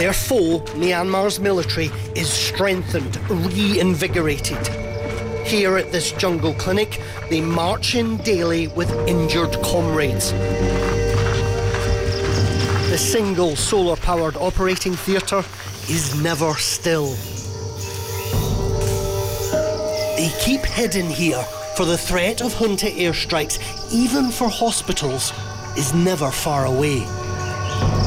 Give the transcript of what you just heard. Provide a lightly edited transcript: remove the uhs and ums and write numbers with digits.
Their foe, Myanmar's military, is strengthened, reinvigorated. Here at this jungle clinic, they march in daily with injured comrades. The single solar-powered operating theatre is never still. They keep hidden here, for the threat of junta airstrikes, even for hospitals, is never far away.